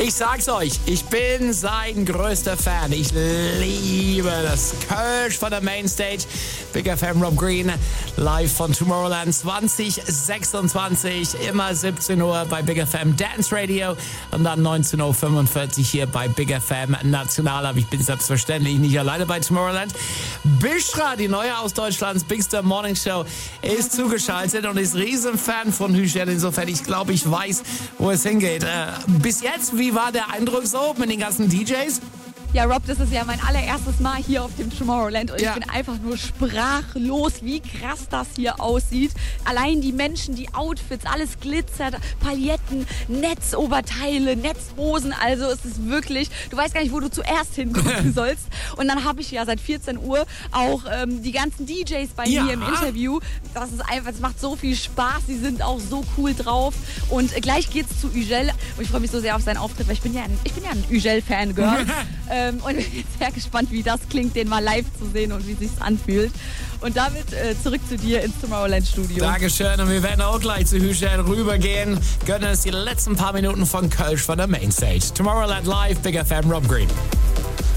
Ich sag's euch, ich bin sein größter Fan. Ich liebe das Kölsch von der Mainstage. Big FM Rob Green, live von Tomorrowland 2026. Immer 17 Uhr bei Big FM Dance Radio und dann 19.45 Uhr hier bei Big FM National. Aber ich bin selbstverständlich nicht alleine bei Tomorrowland. Bishra, die neue aus Deutschlands Big Star Morning Show, ist zugeschaltet und ist Riesenfan von Hüschel. Insofern, ich glaube, ich weiß, wo es hingeht. Bis jetzt, wie war der Eindruck so mit den ganzen DJs? Ja, Rob, das ist ja mein allererstes Mal hier auf dem Tomorrowland und ich bin einfach nur sprachlos, wie krass das hier aussieht. Allein die Menschen, die Outfits, alles glitzert, Pailletten, Netzoberteile, Netzhosen, also es ist wirklich, du weißt gar nicht, wo du zuerst hingucken sollst. Und dann habe ich ja seit 14 Uhr auch die ganzen DJs bei mir im Interview. Das ist einfach, es macht so viel Spaß, die sind auch so cool drauf. Und gleich geht's zu Hüschel und ich freue mich so sehr auf seinen Auftritt, weil ich bin ja ein Hüschel-Fan-Girl. Und bin jetzt sehr gespannt, wie das klingt, den mal live zu sehen und wie sich's anfühlt. Und damit zurück zu dir ins Tomorrowland-Studio. Dankeschön. Und wir werden auch gleich zu Hüschel rübergehen. Gönnen uns die letzten paar Minuten von Kölsch von der Mainstage. Tomorrowland Live, Big FM, Rob Green.